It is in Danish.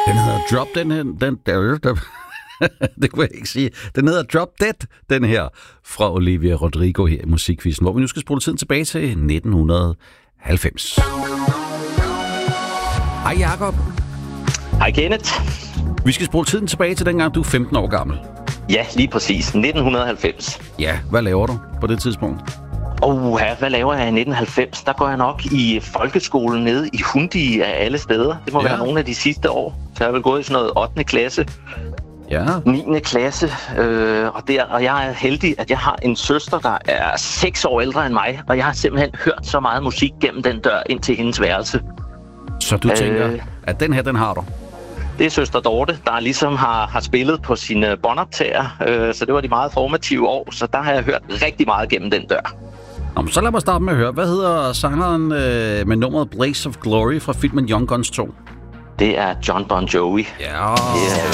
Den hedder Drop det kunne jeg ikke sige. Den hedder Drop Dead, den her, fra Olivia Rodrigo her i Musikquizzen, hvor vi nu skal spole tiden tilbage til 1990. Hej Jakob. Hej Kenneth. Vi skal spole tiden tilbage til dengang, du er 15 år gammel. Ja, lige præcis. 1990. Ja, hvad laver du på det tidspunkt? Hvad laver jeg i 1990? Der går jeg nok i folkeskolen nede i Hundi af alle steder. Det må være nogle af de sidste år. Så jeg har vel gået i sådan noget 8. klasse. Ja. 9. klasse. Og jeg er heldig, at jeg har en søster, der er 6 år ældre end mig. Og jeg har simpelthen hørt så meget musik gennem den dør ind til hendes værelse. Så du tænker, at den her, den har du? Det er søster Dorte, der ligesom har spillet på sine båndoptager. Så det var de meget formative år. Så der har jeg hørt rigtig meget gennem den dør. Så lad mig starte med at høre. Hvad hedder sangeren med nummeret Blaze of Glory fra filmen Young Guns 2? Det er John Bon Jovi. Ja. Yeah.